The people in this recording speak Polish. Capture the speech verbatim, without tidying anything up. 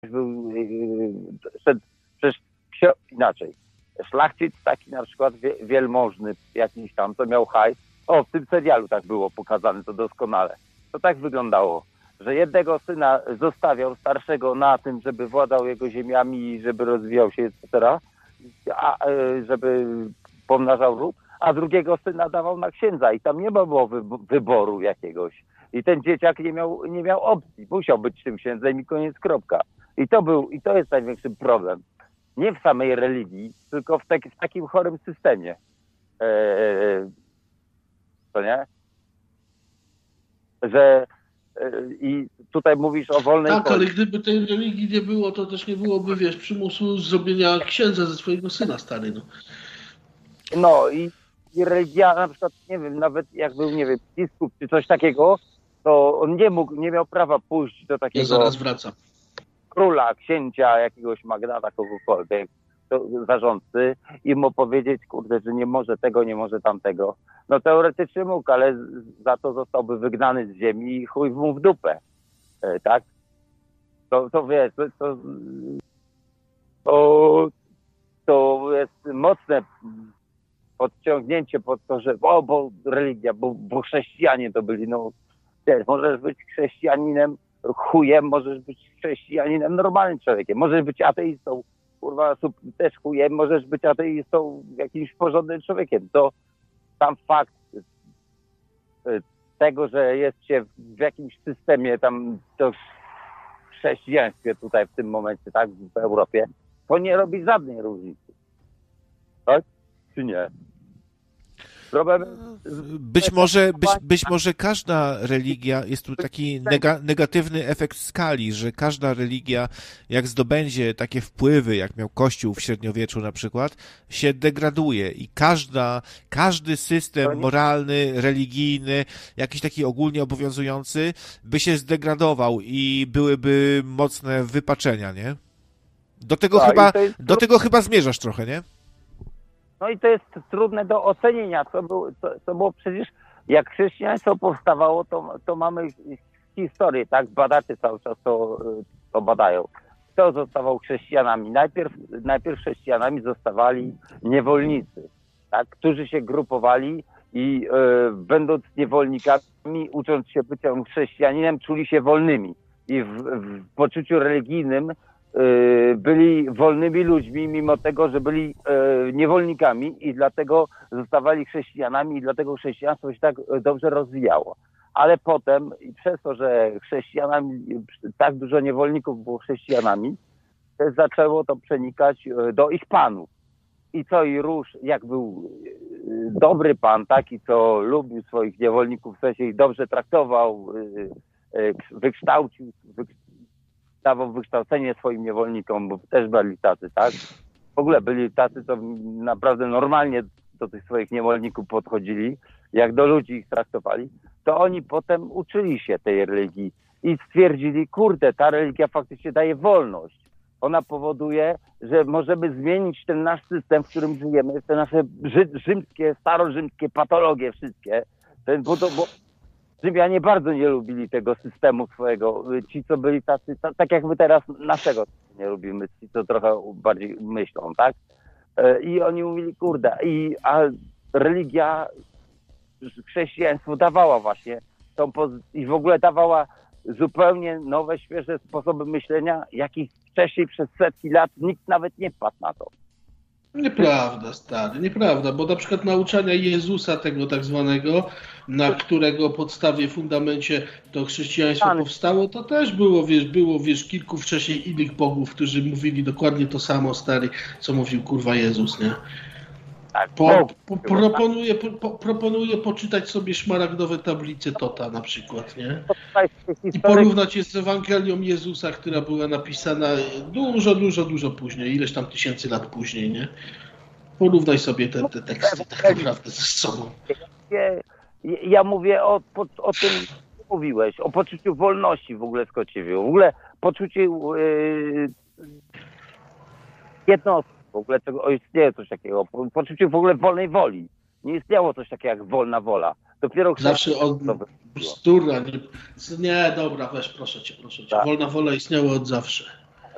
był yy, przecież inaczej. Szlachcic taki na przykład wielmożny jakiś tam, co miał hajs. O, w tym serialu tak było pokazane to doskonale. To tak wyglądało, że jednego syna zostawiał starszego na tym, żeby władał jego ziemiami, żeby rozwijał się, et cetera, a żeby pomnażał ród, a drugiego syna dawał na księdza i tam nie było wyboru jakiegoś. I ten dzieciak nie miał, nie miał opcji, musiał być tym księdzem i koniec, kropka. I to był, i to jest największy problem. Nie w samej religii, tylko w, taki, w takim chorym systemie. Eee, to nie? Że yy, i tutaj mówisz o wolnej Tak, ale gdyby tej religii nie było, to też nie byłoby, wiesz, przymusu zrobienia księdza ze swojego syna, stary, no. No i, i religia, na przykład, nie wiem, nawet jak był, nie wiem, biskup czy coś takiego, to on nie mógł, nie miał prawa pójść do takiego... Ja zaraz wracam. Króla, księcia, jakiegoś magnata, kogokolwiek, to zarządcy i mu powiedzieć, kurde, że nie może tego, nie może tamtego. No teoretycznie mógł, ale za to zostałby wygnany z ziemi i chuj mu w dupę, e, tak? To, to wiesz, to, to, to, to jest mocne podciągnięcie pod to, że o, bo religia, bo, bo chrześcijanie to byli, no wiesz, możesz być chrześcijaninem, chujem, możesz być chrześcijaninem, normalnym człowiekiem. Możesz być ateistą, kurwa, też chujem, możesz być ateistą, jakimś porządnym człowiekiem. To sam fakt tego, że jest się w jakimś systemie tam, to chrześcijaństwie tutaj w tym momencie, tak, w Europie, to nie robi żadnej różnicy. Tak? Czy nie? Problem... Być może, być, być może każda religia, jest tu taki nega, negatywny efekt skali, że każda religia, jak zdobędzie takie wpływy, jak miał Kościół w średniowieczu na przykład, się degraduje i każda, każdy system moralny, religijny, jakiś taki ogólnie obowiązujący, by się zdegradował i byłyby mocne wypaczenia, nie? Do tego, no, chyba, do tego chyba zmierzasz trochę, nie? No i to jest trudne do ocenienia, co było, co, co było przecież, jak chrześcijaństwo powstawało, to, to mamy historię, tak? Badacze cały czas to, to badają. Kto zostawał chrześcijanami? Najpierw, najpierw chrześcijanami zostawali niewolnicy, tak? Którzy się grupowali i e, będąc niewolnikami, ucząc się bycia chrześcijaninem, czuli się wolnymi. I w, w poczuciu religijnym byli wolnymi ludźmi, mimo tego, że byli e, niewolnikami i dlatego zostawali chrześcijanami i dlatego chrześcijaństwo się tak dobrze rozwijało. Ale potem, i przez to, że chrześcijanami, tak dużo niewolników było chrześcijanami, też zaczęło to przenikać do ich panów. I co i róż, jak był dobry pan, taki, co lubił swoich niewolników, w sensie ich dobrze traktował, wykształcił, wykształcił dawał wykształcenie swoim niewolnikom, bo też byli tacy, tak? W ogóle byli tacy, co naprawdę normalnie do tych swoich niewolników podchodzili, jak do ludzi ich traktowali, to oni potem uczyli się tej religii i stwierdzili, kurde, ta religia faktycznie daje wolność. Ona powoduje, że możemy zmienić ten nasz system, w którym żyjemy, te nasze rzymskie, starorzymskie patologie wszystkie, ten, bo to, bo Rzymianie bardzo nie lubili tego systemu swojego. Ci, co byli tacy, tak jak my teraz naszego nie lubimy, ci, co trochę bardziej myślą, tak? I oni mówili, kurde, i, a religia, chrześcijaństwo dawała właśnie tą i w ogóle dawała zupełnie nowe, świeże sposoby myślenia, jakich wcześniej przez setki lat nikt nawet nie wpadł na to. Nieprawda, stary, nieprawda, bo na przykład nauczania Jezusa tego tak zwanego, na którego podstawie, fundamencie to chrześcijaństwo powstało, to też było, wiesz, było, wiesz, kilku wcześniej innych bogów, którzy mówili dokładnie to samo, stary, co mówił, kurwa, Jezus, nie? Po, po, proponuję, po, proponuję poczytać sobie szmaragdowe tablice Tota na przykład, nie? I porównać je z Ewangelią Jezusa, która była napisana dużo, dużo, dużo później, ileś tam tysięcy lat później, nie? Porównaj sobie te, te teksty tak naprawdę ze sobą. Ja, ja mówię o, o tym, co mówiłeś, o poczuciu wolności w ogóle w Kociewiu, w ogóle poczuciu yy, jednostki. W ogóle tego, istnieje coś takiego, poczucie w ogóle wolnej woli. Nie istniało coś takiego jak wolna wola. Dopiero zawsze od... Bzdura. Nie... nie, dobra, weź, proszę cię, proszę cię. Tak. Wolna wola istniała od zawsze.